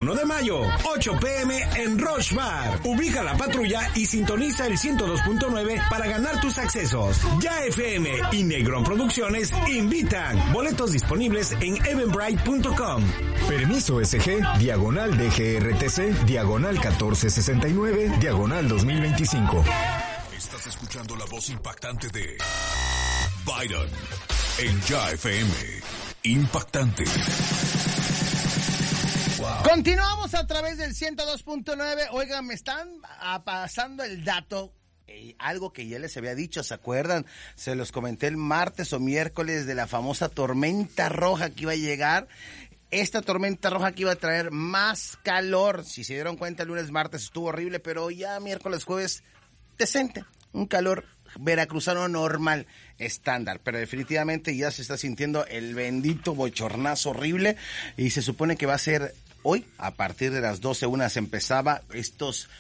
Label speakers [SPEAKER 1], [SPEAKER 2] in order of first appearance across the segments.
[SPEAKER 1] 1 de mayo, 8 p.m. en Roche Bar. Ubica la patrulla y sintoniza el 102.9 para ganar tus accesos. Ya FM y Negrón Producciones invitan. Boletos disponibles en eventbrite.com.
[SPEAKER 2] Permiso SG, diagonal DGRTC, diagonal 1469, diagonal 2025.
[SPEAKER 3] Estás escuchando la voz impactante de Byron en Ya FM. Impactante.
[SPEAKER 4] Continuamos a través del 102.9. Oigan, me están pasando el dato, algo que ya les había dicho, ¿se acuerdan? Se los comenté el martes o miércoles de la famosa tormenta roja que iba a llegar. Esta tormenta roja que iba a traer más calor. Si se dieron cuenta, el lunes, martes estuvo horrible, pero ya miércoles, jueves, decente. Un calor veracruzano normal, estándar, pero definitivamente ya se está sintiendo el bendito bochornazo horrible y se supone que va a ser hoy, a partir de las 12:01 se empezaba estos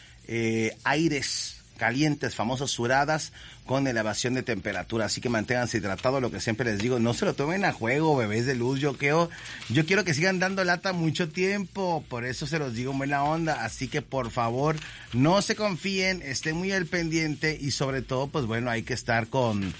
[SPEAKER 4] aires calientes, famosas suradas con elevación de temperatura, así que manténganse hidratados, lo que siempre les digo, no se lo tomen a juego, bebés de luz, yo quiero que sigan dando lata mucho tiempo, por eso se los digo en buena onda, así que por favor, no se confíen, estén muy al pendiente y sobre todo, pues bueno, hay que estar con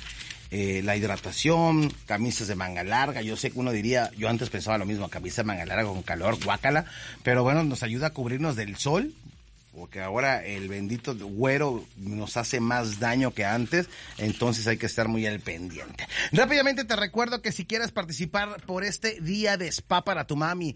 [SPEAKER 4] la hidratación, camisas de manga larga, yo sé que uno diría, yo antes pensaba lo mismo, camisa de manga larga con calor, guácala, pero bueno, nos ayuda a cubrirnos del sol, porque ahora el bendito güero nos hace más daño que antes, entonces hay que estar muy al pendiente. Rápidamente te recuerdo que si quieres participar por este día de spa para tu mami,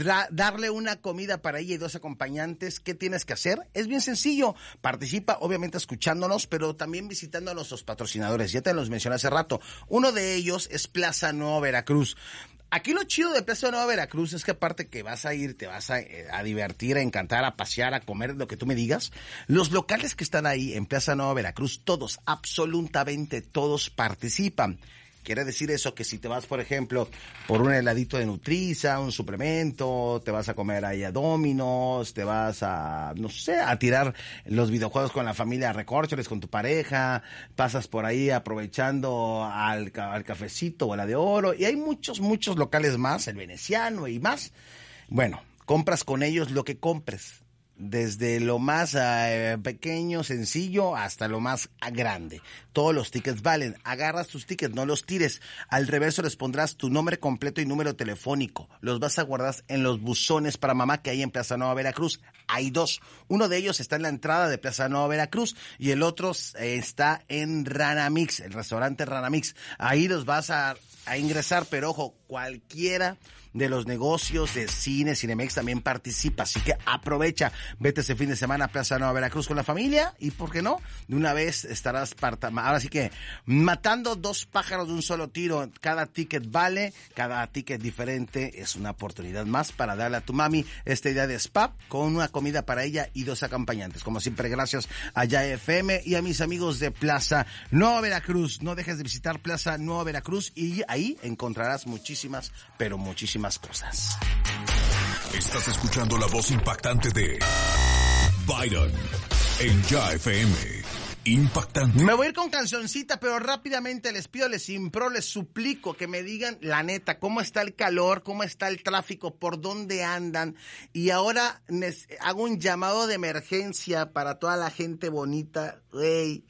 [SPEAKER 4] darle una comida para ella y 2 acompañantes, ¿qué tienes que hacer? Es bien sencillo, participa obviamente escuchándonos, pero también visitando a nuestros patrocinadores, ya te los mencioné hace rato, uno de ellos es Plaza Nueva Veracruz. Aquí lo chido de Plaza Nueva Veracruz es que aparte que vas a ir, te vas a divertir, a encantar, a pasear, a comer, lo que tú me digas, los locales que están ahí en Plaza Nueva Veracruz, todos, absolutamente todos participan. Quiere decir eso que si te vas, por ejemplo, por un heladito de Nutriza, un suplemento, te vas a comer ahí a Domino's, te vas a, no sé, a tirar los videojuegos con la familia, recórcholes con tu pareja, pasas por ahí aprovechando al cafecito o a la de oro, y hay muchos locales más, el Veneciano y más. Bueno, compras con ellos lo que compres. Desde lo más pequeño, sencillo, hasta lo más grande. Todos los tickets valen. Agarras tus tickets, no los tires. Al reverso les pondrás tu nombre completo y número telefónico. Los vas a guardar en los buzones para mamá que hay en Plaza Nueva Veracruz. Hay 2. Uno de ellos está en la entrada de Plaza Nueva Veracruz y el otro está en Ranamix, el restaurante Ranamix. Ahí los vas a ingresar, pero ojo, cualquiera de los negocios de cine, Cinemex también participa, así que aprovecha, vete ese fin de semana a Plaza Nueva Veracruz con la familia y, ¿por qué no? De una vez estarás, ahora sí que matando 2 pájaros de un solo tiro, cada ticket vale, cada ticket diferente, es una oportunidad más para darle a tu mami esta idea de spa con una comida para ella y 2 acompañantes. Como siempre, gracias a Ya FM y a mis amigos de Plaza Nueva Veracruz. No dejes de visitar Plaza Nueva Veracruz y ahí encontrarás muchísimas, pero muchísimas cosas.
[SPEAKER 3] Estás escuchando la voz impactante de Byron en Ya FM. Impactante.
[SPEAKER 4] Me voy a ir con cancioncita, pero rápidamente les pido, les impro, les suplico que me digan la neta, cómo está el calor, cómo está el tráfico, por dónde andan. Y ahora hago un llamado de emergencia para toda la gente bonita. Hey.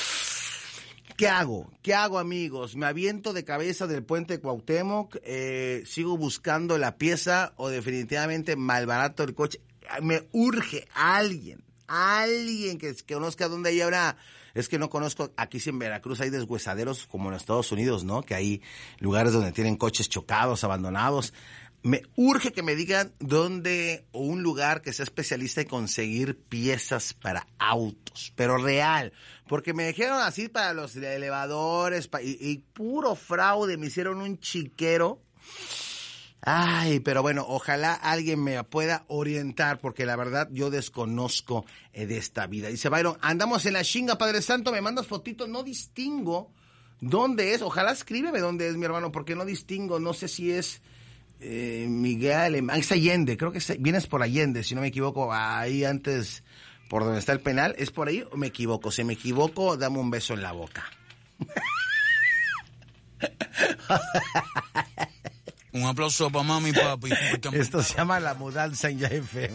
[SPEAKER 4] ¿Qué hago? ¿Qué hago, amigos? ¿Me aviento de cabeza del puente Cuauhtémoc? ¿Sigo buscando la pieza o definitivamente malbarato el coche? Me urge alguien que conozca dónde hay ahora. Es que no conozco, aquí sí en Veracruz hay deshuesaderos como en Estados Unidos, ¿no? Que hay lugares donde tienen coches chocados, abandonados. Me urge que me digan dónde o un lugar que sea especialista en conseguir piezas para autos, pero real, porque me dijeron así para los elevadores y puro fraude, me hicieron un chiquero. Ay, pero bueno, ojalá alguien me pueda orientar, porque la verdad yo desconozco de esta vida. Dice Byron, andamos en la chinga, Padre Santo, me mandas fotitos, no distingo dónde es, ojalá escríbeme dónde es, mi hermano, porque no distingo, no sé si es Miguel Alemán, es Allende, creo que vienes por Allende, si no me equivoco, ahí antes, por donde está el penal, ¿es por ahí o me equivoco? Si me equivoco, dame un beso en la boca.
[SPEAKER 5] Un aplauso para mami y papi.
[SPEAKER 4] Esto se llama La Mudanza en Ya FM.